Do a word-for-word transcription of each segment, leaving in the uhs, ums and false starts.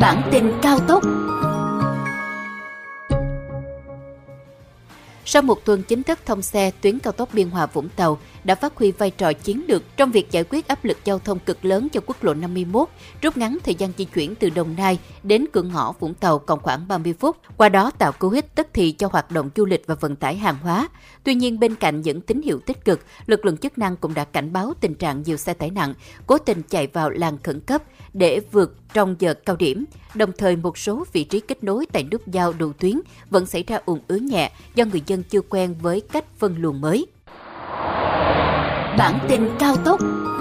Bản tin cao tốc. Sau một tuần chính thức thông xe, tuyến cao tốc Biên Hòa - Vũng Tàu đã phát huy vai trò chiến lược trong việc giải quyết áp lực giao thông cực lớn cho quốc lộ năm mươi mốt, rút ngắn thời gian di chuyển từ Đồng Nai đến cửa ngõ Vũng Tàu còn khoảng ba mươi phút, qua đó tạo cú hích tức thì cho hoạt động du lịch và vận tải hàng hóa. Tuy nhiên, bên cạnh những tín hiệu tích cực, lực lượng chức năng cũng đã cảnh báo tình trạng nhiều xe tải nặng cố tình chạy vào làn khẩn cấp để vượt trong giờ cao điểm. Đồng thời, một số vị trí kết nối tại nút giao đầu tuyến vẫn xảy ra ùn ứ nhẹ do người dân chưa quen với cách phân luồng mới. Bản tin cao tốc.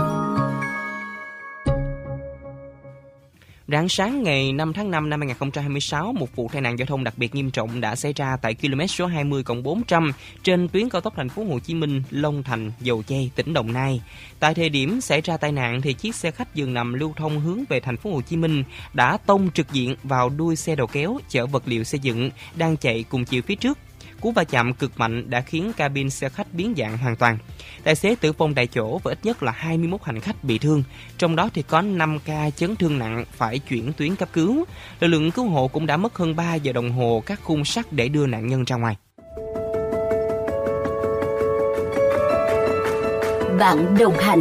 Rạng sáng ngày năm tháng năm năm hai nghìn không trăm hai mươi sáu, một vụ tai nạn giao thông đặc biệt nghiêm trọng đã xảy ra tại km số hai mươi cộng bốn trăm trên tuyến cao tốc Thành phố Hồ Chí Minh - Long Thành - Dầu Giây, tỉnh Đồng Nai. Tại thời điểm xảy ra tai nạn thì chiếc xe khách giường nằm lưu thông hướng về Thành phố Hồ Chí Minh đã tông trực diện vào đuôi xe đầu kéo chở vật liệu xây dựng đang chạy cùng chiều phía trước. Cú va chạm cực mạnh đã khiến cabin xe khách biến dạng hoàn toàn. Tài xế tử vong tại chỗ và ít nhất là hai mươi mốt hành khách bị thương, trong đó thì có năm ca chấn thương nặng phải chuyển tuyến cấp cứu. Lực lượng cứu hộ cũng đã mất hơn ba giờ đồng hồ các khung sắt để đưa nạn nhân ra ngoài. Bạn đồng hành.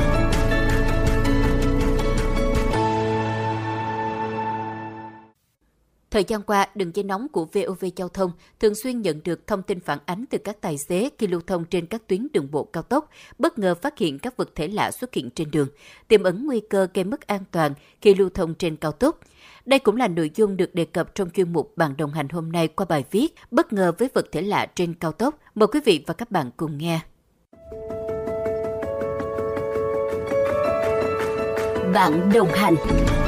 Thời gian qua, đường dây nóng của vê o vê Giao thông thường xuyên nhận được thông tin phản ánh từ các tài xế khi lưu thông trên các tuyến đường bộ cao tốc, bất ngờ phát hiện các vật thể lạ xuất hiện trên đường, tiềm ẩn nguy cơ gây mất an toàn khi lưu thông trên cao tốc. Đây cũng là nội dung được đề cập trong chuyên mục Bạn đồng hành hôm nay qua bài viết Bất ngờ với vật thể lạ trên cao tốc. Mời quý vị và các bạn cùng nghe. Bạn đồng hành.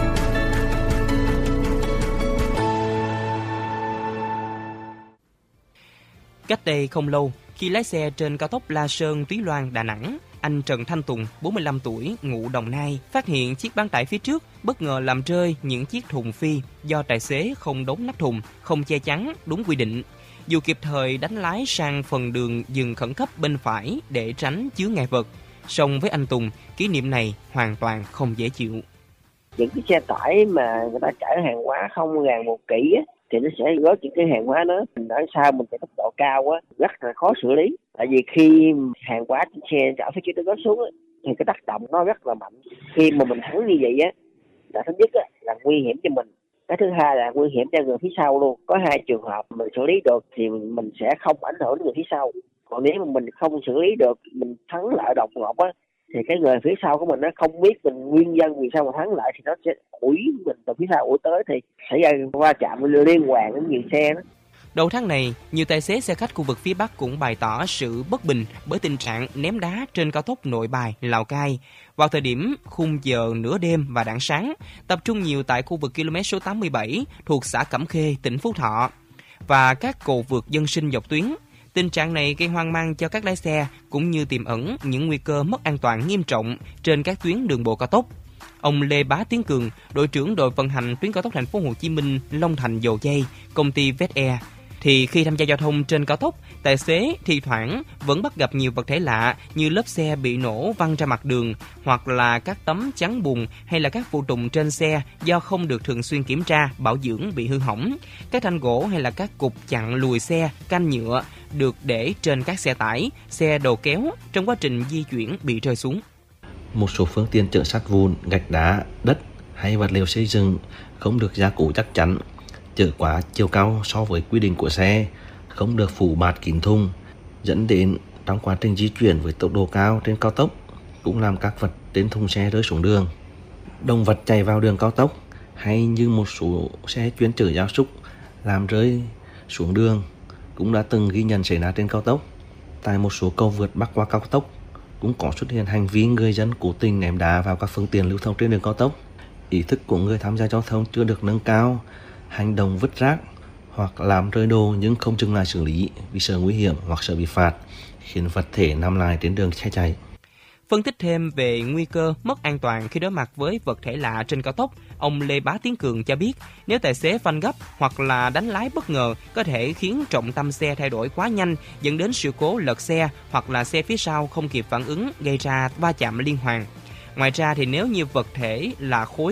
Cách đây không lâu, khi lái xe trên cao tốc La Sơn - Túy Loan - Đà Nẵng, anh Trần Thanh Tùng, bốn mươi lăm tuổi, ngụ Đồng Nai, phát hiện chiếc bán tải phía trước bất ngờ làm rơi những chiếc thùng phi do tài xế không đóng nắp thùng, không che chắn đúng quy định. Dù kịp thời đánh lái sang phần đường dừng khẩn cấp bên phải để tránh chướng ngại vật, song với anh Tùng, kỷ niệm này hoàn toàn không dễ chịu. Những cái xe tải mà người ta chở hàng hóa không ràng buộc kỹ á, thì nó sẽ rớt những cái hàng hóa đó. Mình ở sau mình chạy tốc độ cao á, rất là khó xử lý. Tại vì khi hàng hóa trên xe chở phía trước nó rớt xuống á, thì cái tác động nó rất là mạnh. Khi mà mình thắng như vậy á, là thứ nhất á, là nguy hiểm cho mình. Cái thứ hai là nguy hiểm cho người phía sau luôn. Có hai trường hợp mình xử lý được thì mình sẽ không ảnh hưởng đến người phía sau. Còn nếu mà mình không xử lý được, mình thắng lại đột ngột á, thì cái người phía sau của mình nó không biết mình nguyên nhân vì sao mà thắng lại, thì nó sẽ ủi mình từ phía sau ủi tới thì xảy ra va chạm liên hoàn đến nhiều xe đó. Đầu tháng này, nhiều tài xế xe khách khu vực phía Bắc cũng bày tỏ sự bất bình bởi tình trạng ném đá trên cao tốc Nội Bài - Lào Cai vào thời điểm khung giờ nửa đêm và rạng sáng, tập trung nhiều tại khu vực km số tám mươi bảy thuộc xã Cẩm Khê, tỉnh Phú Thọ và các cầu vượt dân sinh dọc tuyến. Tình trạng này gây hoang mang cho các lái xe cũng như tiềm ẩn những nguy cơ mất an toàn nghiêm trọng trên các tuyến đường bộ cao tốc. Ông Lê Bá Tiến Cường, đội trưởng đội vận hành tuyến cao tốc Thành phố Hồ Chí Minh - Long Thành - Dầu Giây, công ty Vetair, thì khi tham gia giao thông trên cao tốc, tài xế thi thoảng vẫn bắt gặp nhiều vật thể lạ như lớp xe bị nổ văng ra mặt đường, hoặc là các tấm chắn bùn hay là các phụ tùng trên xe do không được thường xuyên kiểm tra, bảo dưỡng bị hư hỏng. Các thanh gỗ hay là các cục chặn lùi xe, canh nhựa được để trên các xe tải, xe đầu kéo trong quá trình di chuyển bị rơi xuống. Một số phương tiện chở sắt vụn, gạch đá, đất hay vật liệu xây dựng không được gia cố chắc chắn, chở quá chiều cao so với quy định của xe, không được phủ bạt kín thùng, dẫn đến trong quá trình di chuyển với tốc độ cao trên cao tốc cũng làm các vật trên thùng xe rơi xuống đường. Động vật chạy vào đường cao tốc hay như một số xe chuyên chở gia súc làm rơi xuống đường cũng đã từng ghi nhận xảy ra trên cao tốc. Tại một số cầu vượt bắc qua cao tốc cũng có xuất hiện hành vi người dân cố tình ném đá vào các phương tiện lưu thông trên đường cao tốc. Ý thức của người tham gia giao thông chưa được nâng cao, hành động vứt rác hoặc làm rơi đồ nhưng không dừng lại xử lý vì sợ nguy hiểm hoặc sợ bị phạt, khiến vật thể nằm lại trên đường xe chạy. Phân tích thêm về nguy cơ mất an toàn khi đối mặt với vật thể lạ trên cao tốc, ông Lê Bá Tiến Cường cho biết nếu tài xế phanh gấp hoặc là đánh lái bất ngờ có thể khiến trọng tâm xe thay đổi quá nhanh dẫn đến sự cố lật xe hoặc là xe phía sau không kịp phản ứng gây ra va chạm liên hoàn. Ngoài ra thì nếu như vật thể là khối